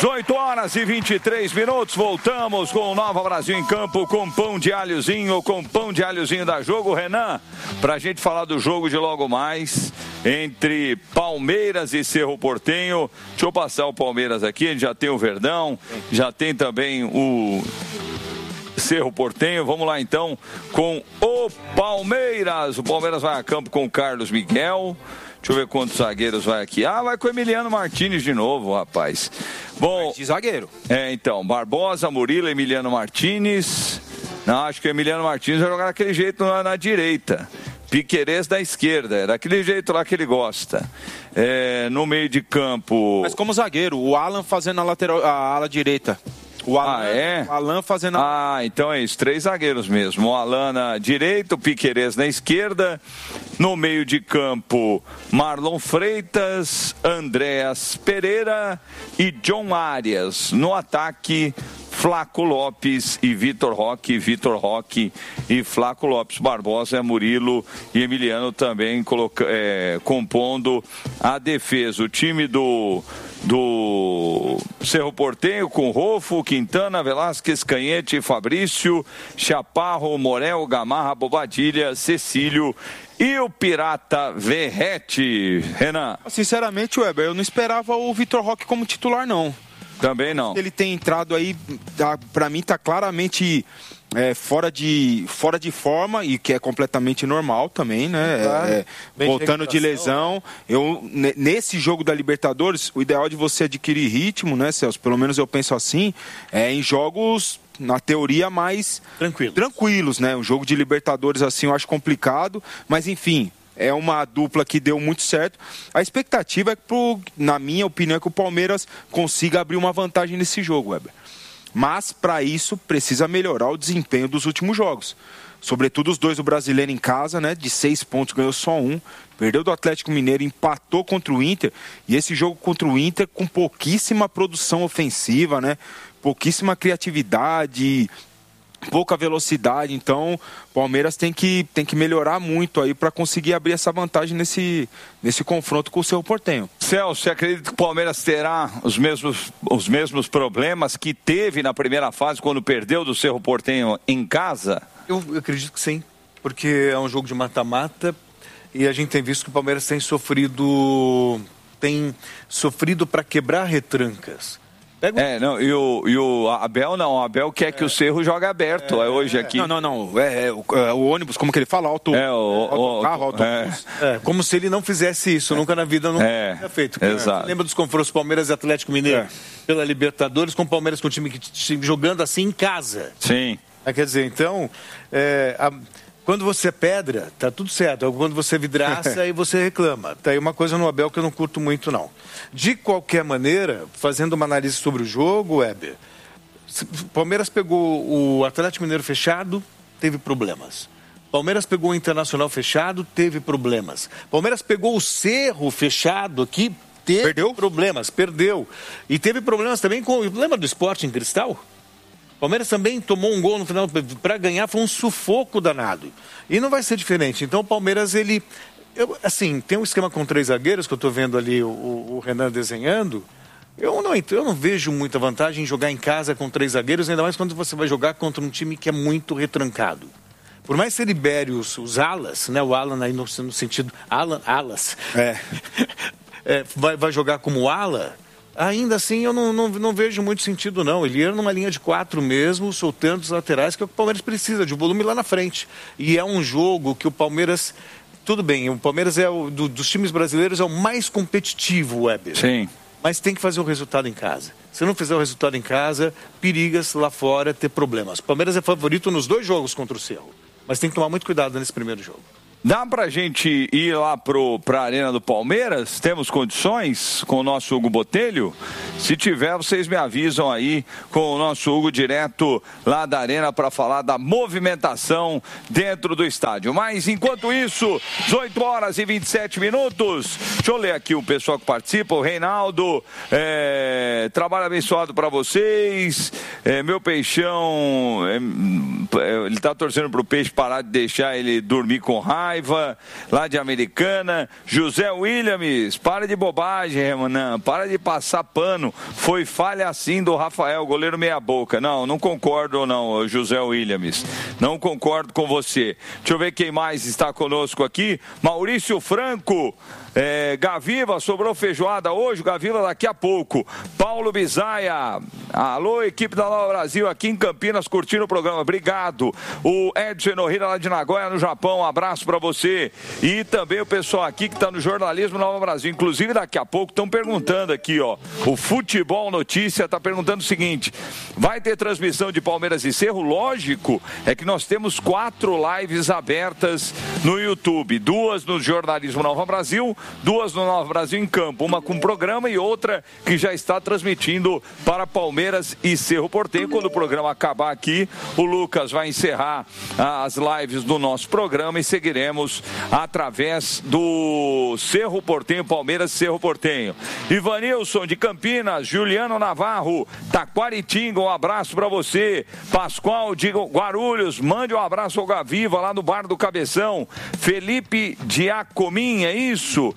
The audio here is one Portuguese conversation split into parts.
18 horas e 23 minutos, voltamos com o Nova Brasil em campo, com pão de alhozinho, com pão de alhozinho da Jogo. Renan, pra gente falar do jogo de logo mais, entre Palmeiras e Cerro Porteño. Deixa eu passar o Palmeiras aqui, a gente já tem o Verdão, já tem também o Cerro Porteño. Vamos lá então com o Palmeiras. O Palmeiras vai a campo com o Carlos Miguel. Deixa eu ver quantos zagueiros vai aqui. Vai com o Emiliano Martínez de novo, rapaz. Bom, de zagueiro. Então, Barbosa, Murilo, Emiliano Martínez. Não, acho que o Emiliano Martínez vai jogar daquele jeito na direita. Piquerez da esquerda, é daquele jeito lá que ele gosta. No meio de campo... Mas como zagueiro, o Alan fazendo a ala direita. O Alan fazendo... então é isso, 3 zagueiros mesmo. O Alan na direita, o Piquerez na esquerda. No meio de campo, Marlon Freitas, Andréas Pereira e John Arias. No ataque, Flaco Lopes e Vitor Roque e Flaco Lopes. Barbosa, Murilo e Emiliano também compondo a defesa. O time do Cerro Porteño com Rolfo, Quintana, Velasquez, Canhete, Fabrício, Chaparro, Morel, Gamarra, Bobadilha, Cecílio e o Pirata Verrete. Renan. Sinceramente, Weber, eu não esperava o Vitor Roque como titular, não. Também não. Ele tem entrado aí, pra mim tá claramente fora de forma, e que é completamente normal também, né? Voltando de lesão. Nesse jogo da Libertadores, o ideal de você adquirir ritmo, né, Celso? Pelo menos eu penso assim, em jogos, na teoria, mais tranquilos, né? Um jogo de Libertadores assim eu acho complicado, mas enfim... É uma dupla que deu muito certo. A expectativa é que, na minha opinião, que o Palmeiras consiga abrir uma vantagem nesse jogo, Weber. Mas, para isso, precisa melhorar o desempenho dos últimos jogos. Sobretudo os dois do Brasileiro em casa, né? De 6 pontos, ganhou só 1. Perdeu do Atlético Mineiro, empatou contra o Inter. E esse jogo contra o Inter com pouquíssima produção ofensiva, né? Pouquíssima criatividade... pouca velocidade, então o Palmeiras tem que melhorar muito aí para conseguir abrir essa vantagem nesse confronto com o Cerro Porteño. Celso, você acredita que o Palmeiras terá os mesmos problemas que teve na primeira fase quando perdeu do Cerro Porteño em casa? Eu acredito que sim, porque é um jogo de mata-mata e a gente tem visto que o Palmeiras tem sofrido para quebrar retrancas. E o Abel não, o Abel quer que o Cerro jogue aberto hoje aqui. Não, o ônibus, como que ele fala? Autobus. Como se ele não fizesse isso, nunca na vida não tinha feito. Exato. Lembra dos confrontos Palmeiras e Atlético Mineiro pela Libertadores, com o Palmeiras com o time jogando assim em casa. Sim. Quer dizer, então, quando você é pedra, tá tudo certo. Quando você é vidraça, aí você reclama. Tá aí uma coisa no Abel que eu não curto muito, não. De qualquer maneira, fazendo uma análise sobre o jogo, Weber, o Palmeiras pegou o Atlético Mineiro fechado, teve problemas. Palmeiras pegou o Internacional fechado, teve problemas. Palmeiras pegou o Cerro fechado aqui, teve problemas, perdeu. E teve problemas também com... Lembra do Sporting Cristal? Palmeiras também tomou um gol no final para ganhar, foi um sufoco danado. E não vai ser diferente. Então o Palmeiras, tem um esquema com 3 zagueiros, que eu estou vendo ali o Renan desenhando. Eu não vejo muita vantagem em jogar em casa com 3 zagueiros, ainda mais quando você vai jogar contra um time que é muito retrancado. Por mais que você libere os alas, né? O Alan aí no sentido... alas. Vai jogar como ala... Ainda assim, eu não vejo muito sentido, não. Ele ia numa linha de 4 mesmo, soltando os laterais, que é o que o Palmeiras precisa, de volume lá na frente. E é um jogo que o Palmeiras... Tudo bem, o Palmeiras dos times brasileiros é o mais competitivo, Weber. Sim. Mas tem que fazer o resultado em casa. Se não fizer o resultado em casa, periga-se lá fora ter problemas. O Palmeiras é favorito nos 2 jogos contra o Cerro. Mas tem que tomar muito cuidado nesse primeiro jogo. Dá pra gente ir lá pra Arena do Palmeiras? Temos condições com o nosso Hugo Botelho? Se tiver, vocês me avisam aí com o nosso Hugo direto lá da Arena para falar da movimentação dentro do estádio. Mas enquanto isso, 18 horas e 27 minutos. Deixa eu ler aqui o pessoal que participa. O Reinaldo, trabalho abençoado para vocês. Meu peixão, ele está torcendo para o Peixe parar de deixar ele dormir com raiva, lá de Americana. José Williams, para de bobagem, Renan, para de passar pano. Foi falha assim do Rafael, goleiro meia boca. Não concordo não, José Williams. Não concordo com você. Deixa eu ver quem mais está conosco aqui. Maurício Franco. Gaviva, sobrou feijoada hoje, Gaviva daqui a pouco. Paulo Bizaia, alô, equipe da Nova Brasil aqui em Campinas curtindo o programa, obrigado. O Edson Nohira lá de Nagoya, no Japão, um abraço para você. E também o pessoal aqui que está no jornalismo Nova Brasil, inclusive daqui a pouco estão perguntando aqui, ó, o Futebol Notícia está perguntando o seguinte: vai ter transmissão de Palmeiras e Cerro? Lógico, é que nós temos 4 lives abertas no YouTube, 2 no jornalismo Nova Brasil, 2 no Nova Brasil em Campo, uma com programa e outra que já está transmitindo para Palmeiras e Cerro Porteño. Quando o programa acabar aqui, o Lucas vai encerrar as lives do nosso programa e seguiremos através do Cerro Porteño, Palmeiras e Cerro Porteño. Ivanilson de Campinas, Juliano Navarro, Taquaritinga, um abraço para você. Pascoal de Guarulhos, mande um abraço ao Gaviva lá no Bar do Cabeção. Felipe Giacomin, é isso?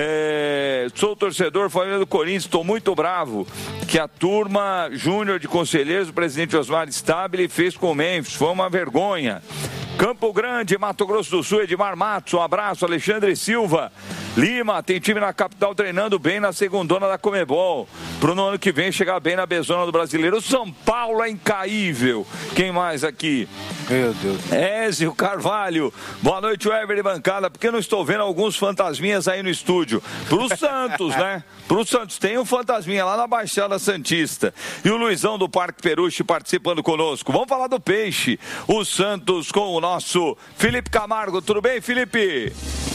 Sou torcedor, família do Corinthians, estou muito bravo que a turma júnior de conselheiros do presidente Osmar Stabile fez com o Memphis, foi uma vergonha. Campo Grande, Mato Grosso do Sul, Edmar Matos, um abraço. Alexandre Silva Lima, tem time na capital treinando bem na segundona da Comebol, pro no ano que vem chegar bem na bezona do Brasileiro. O São Paulo é incaível. Quem mais aqui? Meu Deus. Ézio Carvalho, boa noite, Weber de bancada. Porque eu não estou vendo alguns fantasminhas aí no estúdio? Pro Santos, né? Pro Santos, tem um fantasminha lá na Baixada Santista. E o Luizão do Parque Peruche participando conosco. Vamos falar do Peixe. O Santos com o nosso Felipe Camargo. Tudo bem, Felipe?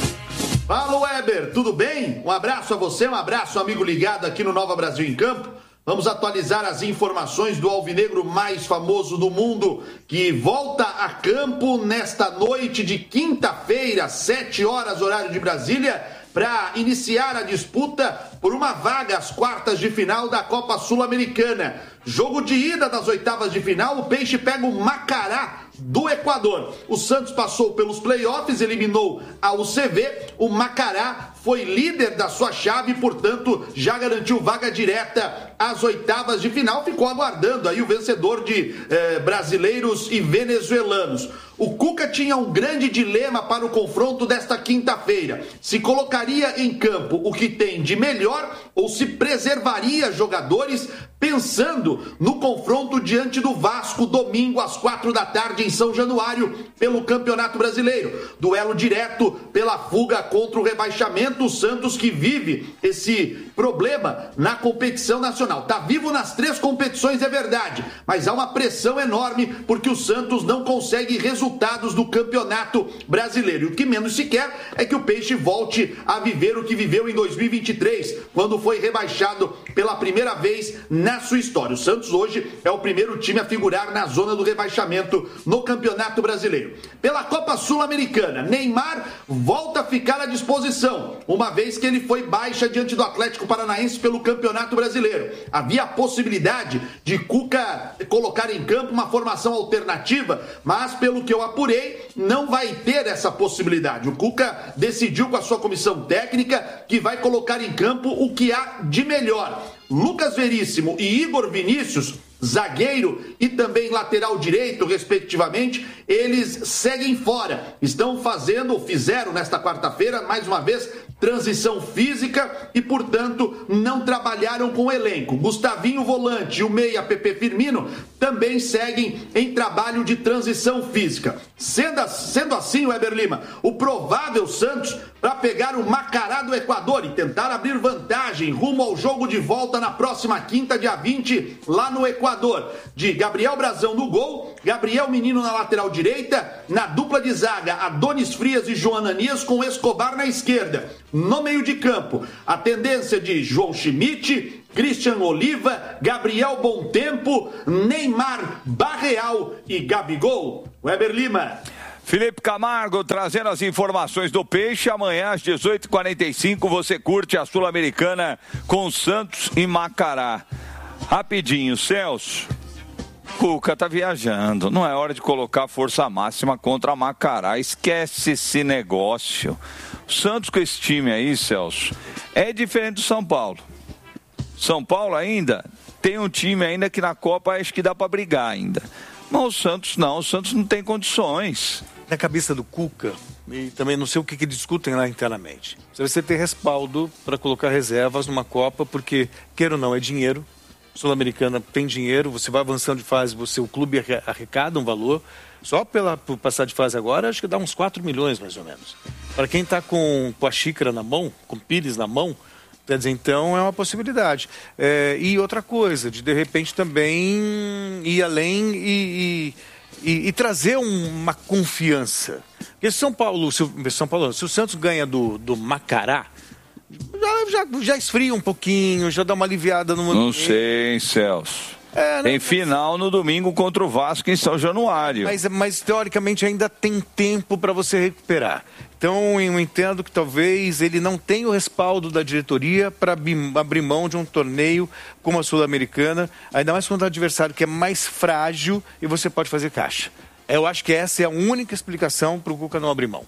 Fala, Weber, tudo bem? Um abraço a você, um abraço, amigo ligado aqui no Nova Brasil em Campo. Vamos atualizar as informações do alvinegro mais famoso do mundo, que volta a campo nesta noite de quinta-feira, 7 horas, horário de Brasília, para iniciar a disputa por uma vaga às quartas de final da Copa Sul-Americana. Jogo de ida das oitavas de final, o Peixe pega o Macará do Equador. O Santos passou pelos playoffs, eliminou a UCV, o Macará foi líder da sua chave, portanto já garantiu vaga direta às oitavas de final, ficou aguardando aí o vencedor de brasileiros e venezuelanos. O Cuca tinha um grande dilema para o confronto desta quinta-feira: se colocaria em campo o que tem de melhor ou se preservaria jogadores, pensando no confronto diante do Vasco, domingo às 4 da tarde em São Januário, pelo Campeonato Brasileiro. Duelo direto pela fuga contra o rebaixamento. O Santos, que vive esse problema na competição nacional. Tá vivo nas 3 competições, é verdade, mas há uma pressão enorme porque o Santos não consegue resultados do Campeonato Brasileiro. E o que menos se quer é que o Peixe volte a viver o que viveu em 2023, quando foi rebaixado pela primeira vez na sua história. O Santos hoje é o primeiro time a figurar na zona do rebaixamento no Campeonato Brasileiro. Pela Copa Sul-Americana, Neymar volta a ficar à disposição, uma vez que ele foi baixa diante do Atlético Paranaense pelo Campeonato Brasileiro. Havia a possibilidade de Cuca colocar em campo uma formação alternativa, mas pelo que eu apurei, não vai ter essa possibilidade. O Cuca decidiu com a sua comissão técnica que vai colocar em campo o que há de melhor. Lucas Veríssimo e Igor Vinícius, zagueiro e também lateral direito, respectivamente, eles seguem fora. Fizeram nesta quarta-feira, mais uma vez, transição física e, portanto, não trabalharam com o elenco. Gustavinho, volante, e o meia Pepe Firmino também seguem em trabalho de transição física. Sendo assim, Weber Lima, o provável Santos para pegar o Macará do Equador e tentar abrir vantagem rumo ao jogo de volta na próxima quinta, dia 20, lá no Equador. De Gabriel Brazão no gol, Gabriel Menino na lateral direita, na dupla de zaga, Adonis Frias e João Ananias com Escobar na esquerda. No meio de campo, a tendência de João Schmidt, Christian Oliva, Gabriel Bontempo, Neymar, Barreal e Gabigol. Weber Lima. Felipe Camargo trazendo as informações do Peixe. Amanhã às 18h45 você curte a Sul-Americana com Santos e Macará. Rapidinho, Celso. Cuca tá viajando. Não é hora de colocar força máxima contra a Macará. Esquece esse negócio. O Santos com esse time aí, Celso, é diferente do São Paulo. São Paulo ainda tem um time ainda que na Copa acho que dá para brigar ainda. Mas o Santos não tem condições. Na cabeça do Cuca, e também não sei o que discutem lá internamente. Você ter respaldo para colocar reservas numa Copa, porque, queira ou não, é dinheiro. Sul-Americana tem dinheiro, você vai avançando de fase, o clube arrecada um valor. Só por passar de fase agora, acho que dá uns 4 milhões, mais ou menos. Para quem está com a xícara na mão, com o pires na mão, quer dizer, então é uma possibilidade. E outra coisa, de repente também ir além e trazer uma confiança. Porque se o Santos ganha do Macará, já esfria um pouquinho, já dá uma aliviada no Não sei, hein, Celso. Tem final no domingo contra o Vasco em São Januário. Mas teoricamente ainda tem tempo para você recuperar. Então eu entendo que talvez ele não tenha o respaldo da diretoria para abrir mão de um torneio como a Sul-Americana, ainda mais contra um adversário que é mais frágil e você pode fazer caixa. Eu acho que essa é a única explicação para o Cuca não abrir mão.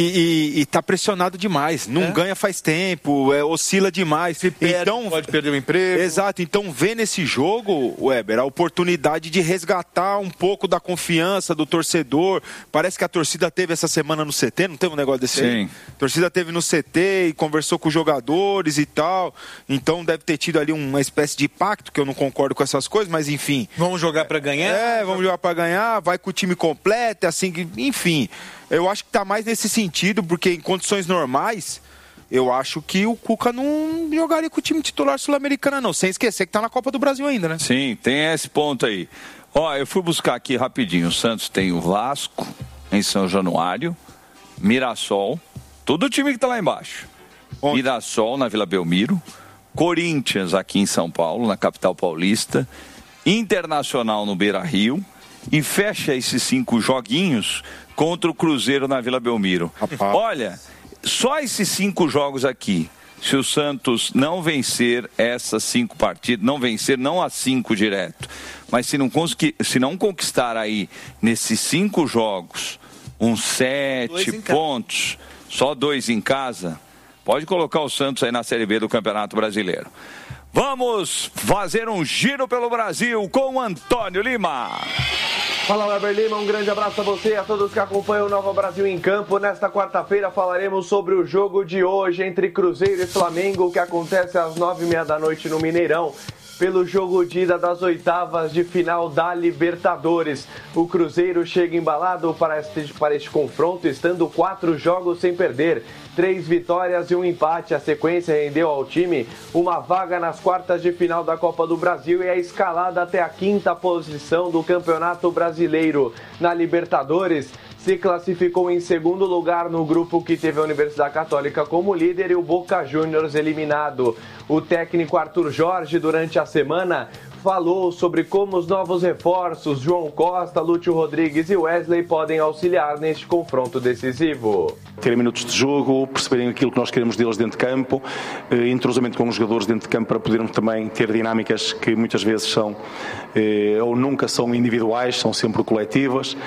E tá pressionado demais. Não ganha faz tempo, oscila demais. Se perde, então, pode perder o emprego. Exato. Então vê nesse jogo, Weber, a oportunidade de resgatar um pouco da confiança do torcedor. Parece que a torcida teve essa semana no CT, não teve um negócio desse aí? Sim. A torcida teve no CT e conversou com os jogadores e tal. Então deve ter tido ali uma espécie de pacto, que eu não concordo com essas coisas, mas enfim. Vamos jogar para ganhar? Vamos jogar para ganhar, vai com o time completa, assim, enfim, eu acho que tá mais nesse sentido, porque em condições normais, eu acho que o Cuca não jogaria com o time titular sul-americano, não, sem esquecer que tá na Copa do Brasil ainda, né? Sim, tem esse ponto aí. Eu fui buscar aqui rapidinho, o Santos tem o Vasco em São Januário, Mirassol, todo o time que tá lá embaixo. Onde? Mirassol na Vila Belmiro, Corinthians aqui em São Paulo, na capital paulista, Internacional no Beira-Rio, e fecha esses 5 joguinhos contra o Cruzeiro na Vila Belmiro. Rapaz. Olha, só esses 5 jogos aqui, se o Santos não vencer essas 5 partidas, não as 5 direto, mas se não conquistar aí nesses 5 jogos uns 7 pontos, só 2 em casa, pode colocar o Santos aí na Série B do Campeonato Brasileiro. Vamos fazer um giro pelo Brasil com o Antônio Lima. Fala, Weber Lima, um grande abraço a você e a todos que acompanham o Nova Brasil em Campo. Nesta quarta-feira falaremos sobre o jogo de hoje entre Cruzeiro e Flamengo, que acontece às 9h30 da noite no Mineirão, pelo jogo de ida das oitavas de final da Libertadores. O Cruzeiro chega embalado para este confronto, estando 4 jogos sem perder, 3 vitórias e um empate. A sequência rendeu ao time uma vaga nas quartas de final da Copa do Brasil e a escalada até a 5ª posição do Campeonato Brasileiro. Na Libertadores, se classificou em 2º lugar no grupo que teve a Universidade Católica como líder e o Boca Juniors eliminado. O técnico Arthur Jorge, durante a semana, falou sobre como os novos reforços, João Costa, Lúcio Rodrigues e Wesley, podem auxiliar neste confronto decisivo. Terem minutos de jogo, perceberem aquilo que nós queremos deles dentro de campo, entrosamento com os jogadores dentro de campo para podermos também ter dinâmicas que muitas vezes são, ou nunca são individuais, são sempre coletivas.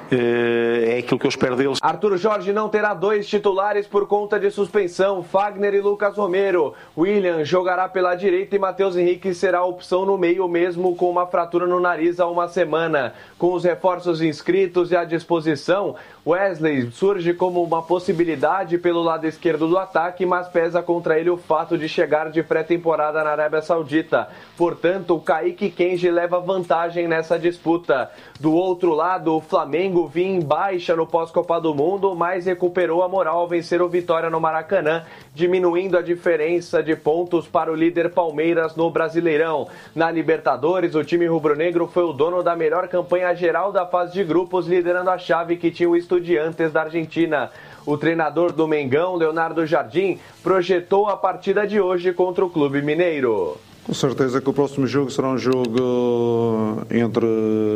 É aquilo que eu espero deles. Arthur Jorge não terá 2 titulares por conta de suspensão, Fagner e Lucas Romero. William jogará pela direita e Matheus Henrique será a opção no meio, mesmo com uma fratura no nariz há uma semana. Com os reforços inscritos e à disposição, Wesley surge como uma possibilidade pelo lado esquerdo do ataque, mas pesa contra ele o fato de chegar de pré-temporada na Arábia Saudita. Portanto, o Kaique Kenji leva vantagem nessa disputa. Do outro lado, o Flamengo vinha em baixa no pós-Copa do Mundo, mas recuperou a moral ao vencer o Vitória no Maracanã, diminuindo a diferença de pontos para o líder Palmeiras no Brasileirão. Na Libertadores, o time rubro-negro foi o dono da melhor campanha geral da fase de grupos, liderando a chave que tinha o Estudiantes da Argentina. O treinador do Mengão, Leonardo Jardim, projetou a partida de hoje contra o Clube Mineiro. Com certeza que o próximo jogo será um jogo entre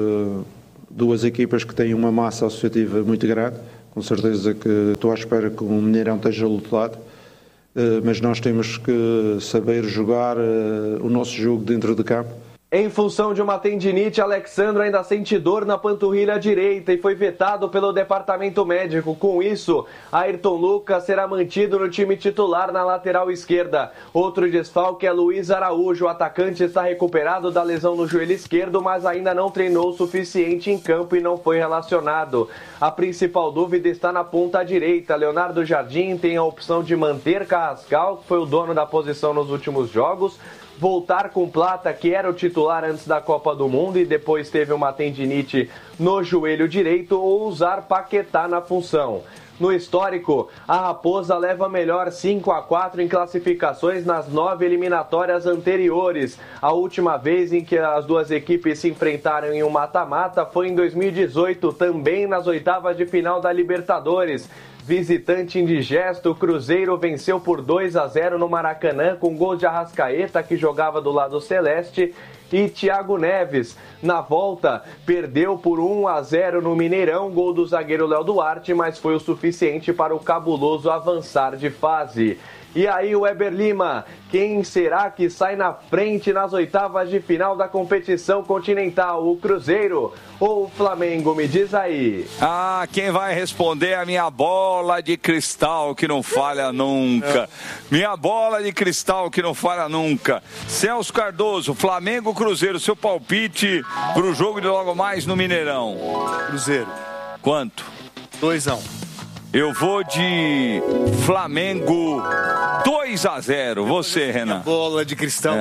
2 equipas que têm uma massa associativa muito grande. Com certeza que estou à espera que o Mineirão esteja lutado, mas nós temos que saber jogar o nosso jogo dentro de campo. Em função de uma tendinite, Alexandro ainda sente dor na panturrilha direita e foi vetado pelo departamento médico. Com isso, Ayrton Lucas será mantido no time titular na lateral esquerda. Outro desfalque é Luiz Araújo. O atacante está recuperado da lesão no joelho esquerdo, mas ainda não treinou o suficiente em campo e não foi relacionado. A principal dúvida está na ponta direita. Leonardo Jardim tem a opção de manter Carrascal, que foi o dono da posição nos últimos jogos, voltar com Plata, que era o titular antes da Copa do Mundo e depois teve uma tendinite no joelho direito, ou usar Paquetá na função. No histórico, a Raposa leva melhor 5-4 em classificações nas 9 eliminatórias anteriores. A última vez em que as duas equipes se enfrentaram em um mata-mata foi em 2018, também nas oitavas de final da Libertadores. Visitante indigesto, o Cruzeiro venceu por 2-0 no Maracanã com gol de Arrascaeta, que jogava do lado celeste, e Thiago Neves. Na volta, perdeu por 1-0 no Mineirão, gol do zagueiro Léo Duarte, mas foi o suficiente para o cabuloso avançar de fase. E aí, Weber Lima, quem será que sai na frente nas oitavas de final da competição continental? O Cruzeiro ou o Flamengo? Me diz aí. Quem vai responder é a minha bola de cristal que não falha nunca. Minha bola de cristal que não falha nunca. Celso Cardoso, Flamengo, Cruzeiro, seu palpite pro jogo de logo mais no Mineirão. Cruzeiro. Quanto? 2-1. Eu vou de Flamengo 2-0. Você, Renan? Bola de cristal.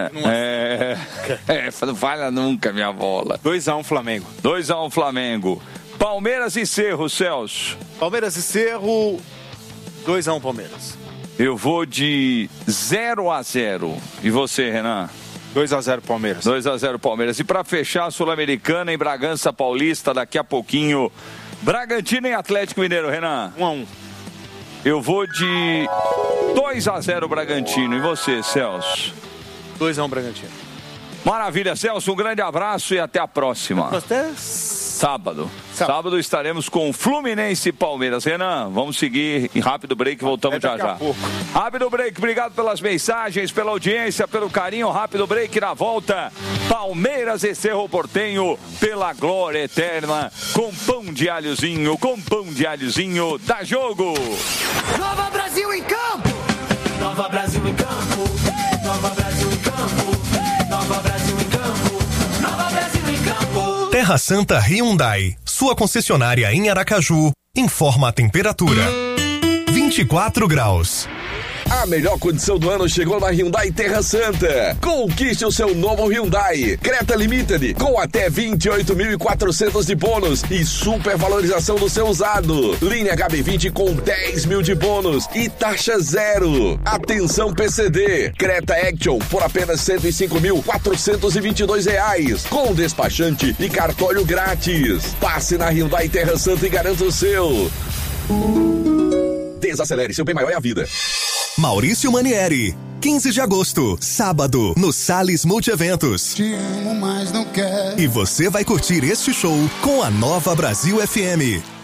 Não falha nunca minha bola. 2-1 Flamengo. 2-1 Flamengo. Palmeiras e Cerro, Celso. Palmeiras e Cerro, 2-1 Palmeiras. Eu vou de 0-0. E você, Renan? 2-0 Palmeiras. 2-0 Palmeiras. E para fechar a Sul-Americana em Bragança Paulista, daqui a pouquinho, Bragantino e Atlético Mineiro, Renan? 1-1. Eu vou de 2-0 Bragantino. E você, Celso? 2-1 Bragantino. Maravilha, Celso. Um grande abraço e até a próxima. Até sábado. Sábado estaremos com Fluminense e Palmeiras. Renan, vamos seguir em rápido break, voltamos já já. Rápido break, obrigado pelas mensagens, pela audiência, pelo carinho. Rápido break, na volta, Palmeiras e Cerro Porteño pela glória eterna, com pão de alhozinho, dá jogo. Nova Brasil em campo! Nova Brasil em campo! Nova Brasil em campo! Nova Brasil em campo! Nova Brasil em campo! Terra Santa Hyundai, sua concessionária em Aracaju, informa a temperatura. 24 graus. A melhor condição do ano chegou na Hyundai Terra Santa. Conquiste o seu novo Hyundai Creta Limited com até 28.400 de bônus e super valorização do seu usado. Linha HB20 com 10 mil de bônus e taxa zero. Atenção PCD, Creta Action por apenas R$105.422 com despachante e cartório grátis. Passe na Hyundai Terra Santa e garanta o seu. Desacelere, seu bem maior é a vida. Maurício Manieri, 15 de agosto, sábado, no Salles Multieventos. Te amo, mas não quero. E você vai curtir este show com a Nova Brasil FM.